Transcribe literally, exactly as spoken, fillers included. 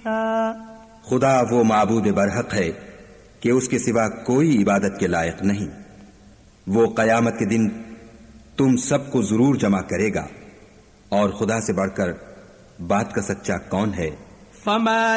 खुदा वो माबूद बरहक है कि उसके सिवा कोई इबादत के लायक नहीं। वो कयामत के दिन तुम सबको जरूर जमा करेगा और खुदा से बढ़कर बात का सच्चा कौन है।